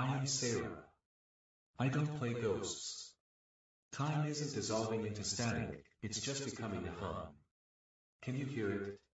I am Sarah. I don't play ghosts. Time isn't dissolving into static, it's just becoming a hum. Can you hear it?